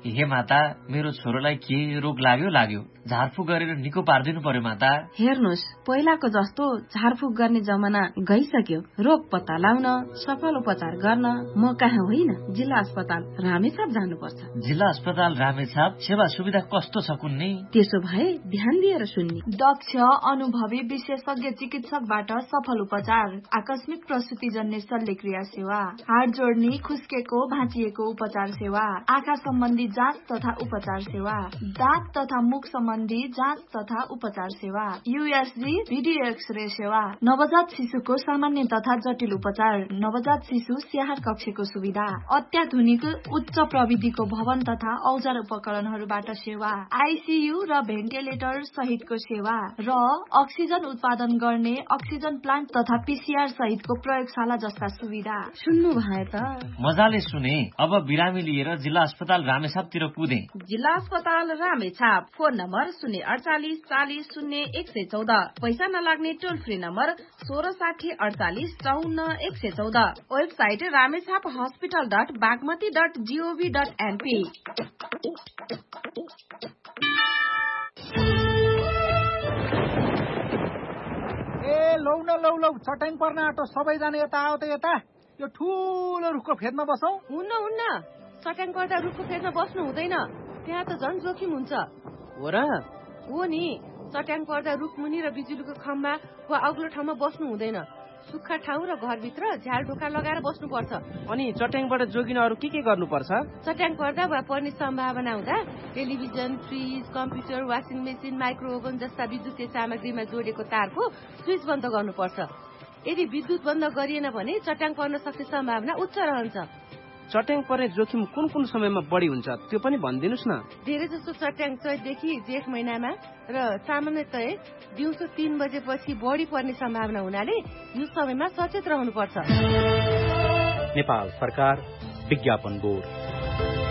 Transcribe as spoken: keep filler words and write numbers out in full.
हे माता, मेरो छोरोलाई के रोग लाग्यो लाग्यो झारफुक गरेर निको पारिदिनु पर्यो माता। हेर्नुहोस्, पहिलाको जस्तो झारफुक गर्ने जमाना गइसक्यो। रोग पत्ता लाउन, सफल उपचार गर्न म कहाँ होइन, जिल्ला अस्पताल रामेछाप जानुपर्छ। जिल्ला अस्पताल रामेछाप सेवा सुविधा कस्तो छ कुन्नी? त्यसो भए ध्यान दिएर सुन्नी। दक्ष अनुभवी विशेषज्ञ चिकित्सकबाट सफल उपचार, आकस्मिक प्रसुति जन्य शल्यक्रिया सेवा, हाड जोड्ने, खुस्केको भाँचिएको उपचार सेवा, आँखा सम्बन्धी जाँच तथा उपचार सेवा, दाँत तथा मुख सम्बन्धी जाँच तथा उपचार सेवा, यूएसजी भिडियो एक्सरे सेवा, नवजात शिशुको सामान्य तथा जटिल उपचार, नवजात शिशु स्याहार कक्षको सुविधा, अत्याधुनिक उच्च प्रविधिको भवन तथा औजार उपकरणहरूबाट सेवा, आइसीयू र भेन्टिलेटर सहितको सेवा र अक्सिजन उत्पादन गर्ने अक्सिजन प्लान्ट तथा पीसीआर सहितको प्रयोगशाला जस्ता सुविधा। सुन्नु भए त? मजाले सुने। अब बिरामी लिएर जिल्ला अस्पताल रामेछापतिर कुदे। जिल्ला अस्पताल रामेछाप, फोन नम्बर शून्य अडचालिस चालिस शून्य एक सय चौध, पैसा नलाग्ने टोल फ्री नम्बर सोह्र साठी अडचालिस चौन्न एक सय चौध, website Ramechhap hospital dot Bagmati dot gov dot NP. ए लौ न लौ लौ, चट्याङ पर्न आँटो, सबैजना यता आऊ त यता। यो ठुलो रुखको फेदमा बसौँ। हुन्न हुन्न, चट्याङ पर्दा रुखको फेदमा बस्नु हुँदैन, त्यहाँ त झन् जोखिम हुन्छ। हो र? हो नि, चट्याङ पर्दा रुखमुनि र बिजुलीको खम्बा वा अग्लो ठाउँमा बस्नु हुँदैन। सुक्खा ठाउँ र घरभित्र झ्याल ढोका लगाएर बस्नुपर्छ। अनि चट्याङबाट जोगिन अरू के के गर्नुपर्छ? चट्याङ पर्दा वा पर्ने सम्भावना हुँदा television, fridge, computer, washing machine, माइक्रोओभन जस्ता विद्युतीय सामग्रीमा जोडेको तारको स्विच बन्द गर्नुपर्छ। यदि विद्युत बन्द गरिएन भने चट्याङ पर्न सक्ने सम्भावना उच्च रहन्छ। चट्याङ पर्ने जोखिम कुन कुन समयमा बढी हुन्छ त्यो पनि भनिदिनुस् न। धेरै जसो चट्याङ चैतदेखि जेठ महिनामा र सामान्यतया दिउँसो तीन बजेपछि बढी पर्ने सम्भावना हुनाले यो समयमा सचेत रहनुपर्छ। नेपाल सरकार विज्ञापन बोर्ड।